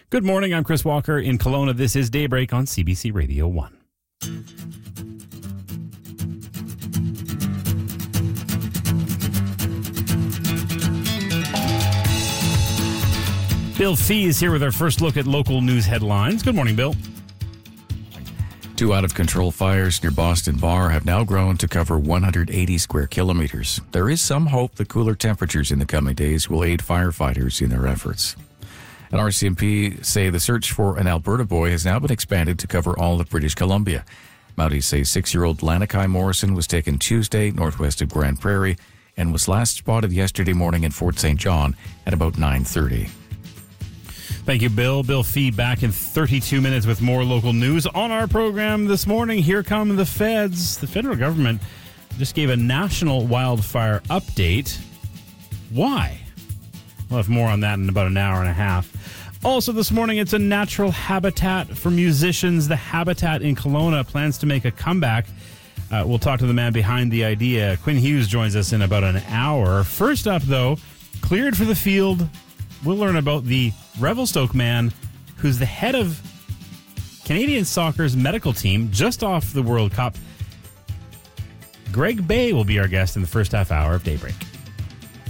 Good morning, I'm Chris Walker in Kelowna. This is Daybreak on CBC Radio 1. Bill Fee is here with our first look at local news headlines. Good morning, Bill. 2 out-of-control fires near Boston Bar have now grown to cover 180 square kilometers. There is some hope that cooler temperatures in the coming days will aid firefighters in their efforts. And RCMP say the search for an Alberta boy has now been expanded to cover all of British Columbia. Mounties say 6-year-old Lanakai Morrison was taken Tuesday northwest of Grand Prairie and was last spotted yesterday morning in Fort St. John at about 9:30. Thank you, Bill. Bill Fee back in 32 minutes with more local news. On our program this morning, here come the feds. The federal government just gave a national wildfire update. Why? We'll have more on that in about an hour and a half. Also this morning, it's a natural habitat for musicians. The Habitat in Kelowna plans to make a comeback. We'll talk to the man behind the idea. Quinn Hughes joins us in about an hour. First up, though, cleared for the field. We'll learn about the Revelstoke man who's the head of Canadian soccer's medical team just off the World Cup. Greg Bay will be our guest in the first half hour of Daybreak.